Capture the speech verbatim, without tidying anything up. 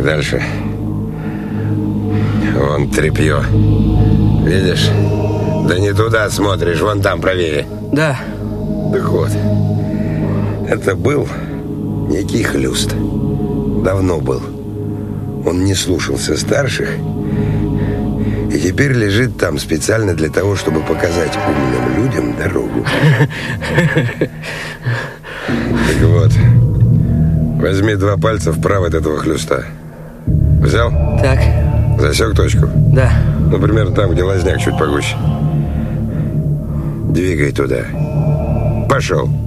дальше. Вон тряпье. Видишь? Да не туда смотришь, вон там правее. Да. Так вот, это был некий Хлюст. Давно был. Он не слушался старших и теперь лежит там специально для того, чтобы показать умным людям дорогу. Так вот, возьми два пальца вправо от этого Хлюста. Взял? Так. Засек точку? Да. Ну, примерно там, где лазняк чуть погуще. Двигай туда. Пошел.